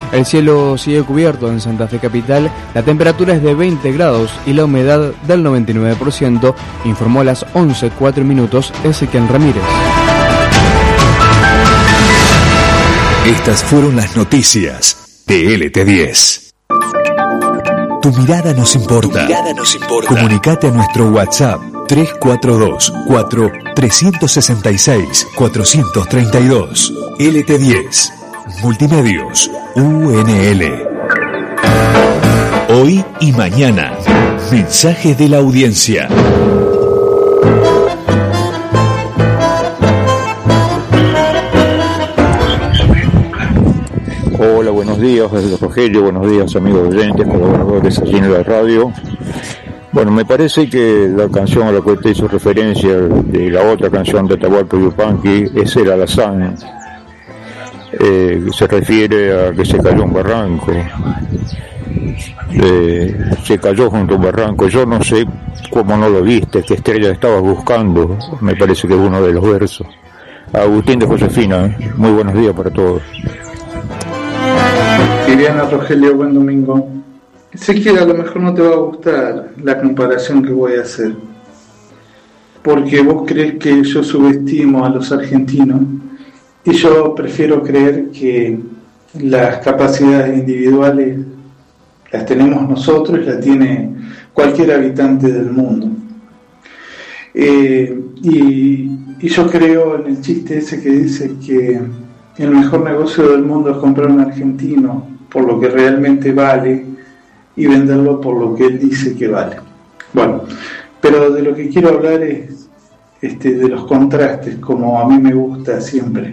El cielo sigue cubierto en Santa Fe Capital, la temperatura es de 20 grados y la humedad del 99%, informó a las 11:04 Ezequiel Ramírez. Estas fueron las noticias de LT10. Tu mirada nos importa. Comunicate a nuestro WhatsApp 342-4-366-432. LT10. Multimedios. UNL. Hoy y mañana. Mensajes de la audiencia. Hola, buenos días, Rogelio, buenos días amigos oyentes, colaboradores allí en la radio. Bueno, me parece que la canción a la que usted hizo referencia de la otra canción de Atahualpa Yupanqui es El Alazán, se refiere a que se cayó un barranco, se cayó junto a un barranco. Yo no sé cómo no lo viste, qué estrella estabas buscando, me parece que es uno de los versos. Agustín de Josefina, muy buenos días para todos. Viviana, Rogelio, buen domingo. Sé que a lo mejor no te va a gustar la comparación que voy a hacer, porque vos crees que yo subestimo a los argentinos y yo prefiero creer que las capacidades individuales las tenemos nosotros y las tiene cualquier habitante del mundo. Y yo creo en el chiste ese que dice que el mejor negocio del mundo es comprar un argentino por lo que realmente vale y venderlo por lo que él dice que vale. Bueno, pero de lo que quiero hablar es de los contrastes, como a mí me gusta siempre.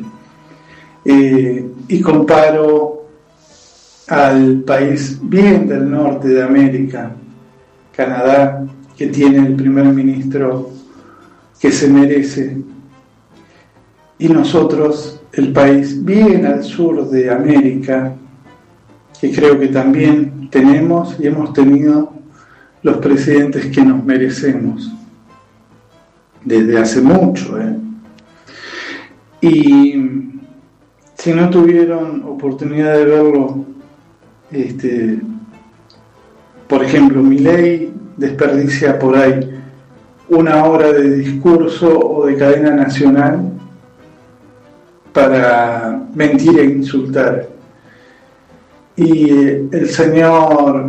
Y comparo al país bien del norte de América, Canadá, que tiene el primer ministro que se merece, y nosotros, el país bien al sur de América, que creo que también tenemos y hemos tenido los presidentes que nos merecemos desde hace mucho. Y si no tuvieron oportunidad de verlo, por ejemplo, Milei desperdicia por ahí 1 hora de discurso o de cadena nacional para mentir e insultar. Y el señor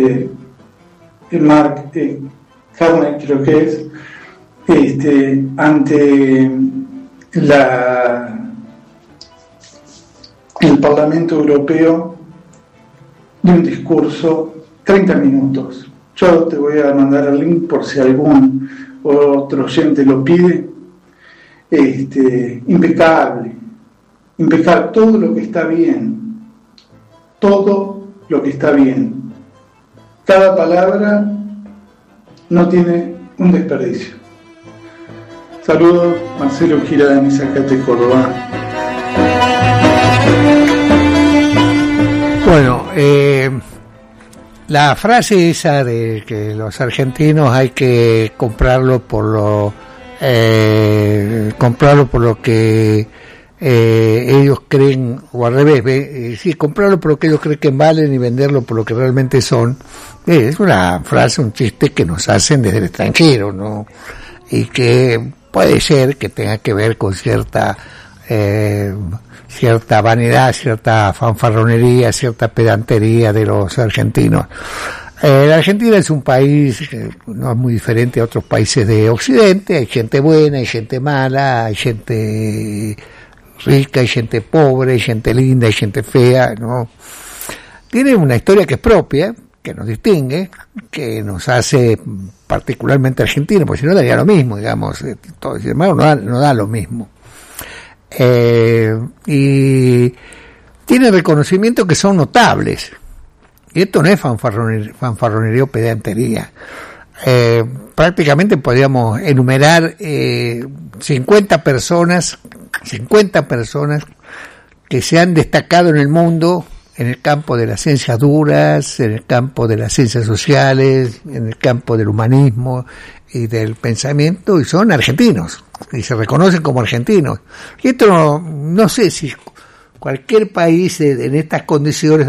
Mark Carney, creo que es, ante el Parlamento Europeo, de un discurso 30 minutos. Yo te voy a mandar el link por si algún otro oyente lo pide. Impecable, todo lo que está bien, cada palabra no tiene un desperdicio. Saludos, Marcelo Gira de Misacate, Córdoba. Bueno, la frase esa de que los argentinos hay que comprarlo por lo que ellos creen, o al revés, sí, comprarlo por lo que ellos creen que valen y venderlo por lo que realmente son, es una frase, un chiste que nos hacen desde el extranjero, ¿no? Y que puede ser que tenga que ver con cierta vanidad, cierta fanfarronería, cierta pedantería de los argentinos. La Argentina es un país que no es muy diferente a otros países de Occidente. Hay gente buena, hay gente mala, hay gente rica, hay gente pobre, hay gente linda, hay gente fea, ¿no? Tiene una historia que es propia, que nos distingue, que nos hace particularmente argentinos, porque si no daría lo mismo, digamos, todo ese hermano no da lo mismo. Y tiene reconocimientos que son notables. Y esto no es fanfarronería o pedantería. Prácticamente podríamos enumerar 50 personas que se han destacado en el mundo en el campo de las ciencias duras, en el campo de las ciencias sociales, en el campo del humanismo y del pensamiento, y son argentinos, y se reconocen como argentinos. Y esto no sé si cualquier país en estas condiciones